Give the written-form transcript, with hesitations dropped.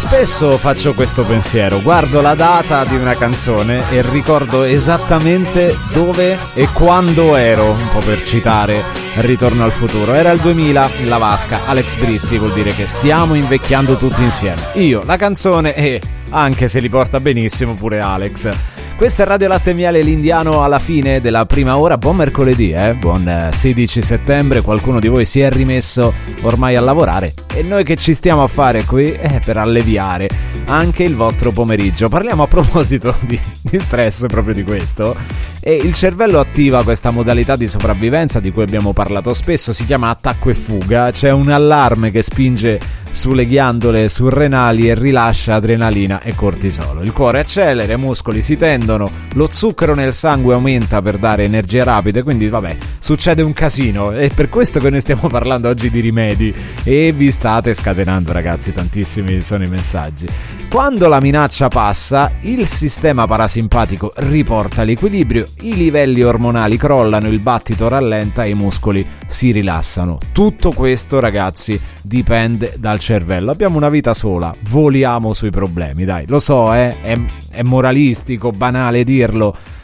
Spesso faccio questo pensiero, guardo la data di una canzone e ricordo esattamente dove e quando ero, un po' per citare Ritorno al futuro. Era il 2000 in La Vasca, Alex Britti, vuol dire che stiamo invecchiando tutti insieme. Io, la canzone e anche se li porta benissimo pure Alex. Questa è Radio Latte e Miele, l'Indiano alla fine della prima ora. Buon mercoledì, buon 16 settembre. Qualcuno di voi si è rimesso ormai a lavorare e noi che ci stiamo a fare qui per alleviare anche il vostro pomeriggio. Parliamo a proposito di stress, proprio di questo. E il cervello attiva questa modalità di sopravvivenza di cui abbiamo parlato spesso, si chiama attacco e fuga. C'è un allarme che spinge sulle ghiandole surrenali e rilascia adrenalina e cortisolo. Il cuore accelera, i muscoli si tendono, lo zucchero nel sangue aumenta per dare energie rapide, quindi vabbè, succede un casino. È per questo che noi stiamo parlando oggi di rimedi e vi state scatenando, ragazzi, tantissimi sono i messaggi. Quando la minaccia passa, il sistema parasimpatico riporta l'equilibrio, i livelli ormonali crollano, il battito rallenta e i muscoli si rilassano. Tutto questo, ragazzi, dipende dal cervello. Abbiamo una vita sola, voliamo sui problemi, dai. Lo so, è moralistico, banale dirlo,